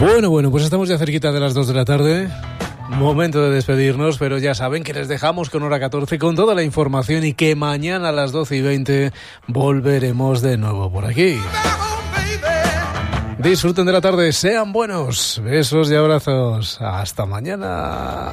Bueno, pues estamos ya cerquita de las 2 de la tarde. Momento de despedirnos, pero ya saben que les dejamos con hora 14 con toda la información y que mañana a las 12:20 volveremos de nuevo por aquí. Disfruten de la tarde, sean buenos. Besos y abrazos. Hasta mañana.